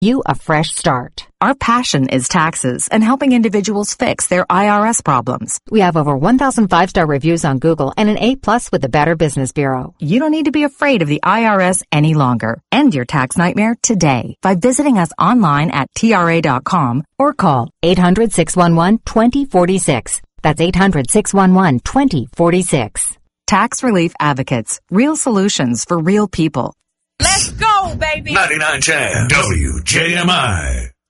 you a fresh start. Our passion is taxes and helping individuals fix their IRS problems. We have over 1,000 5-star reviews on Google and an A+ with the Better Business Bureau. You don't need to be afraid of the IRS any longer. End your tax nightmare today by visiting us online at TRA.com or call 800-611-2046. That's 800-611-2046. Tax Relief Advocates. Real solutions for real people. Let's go, baby. 99 Jam. WJMI.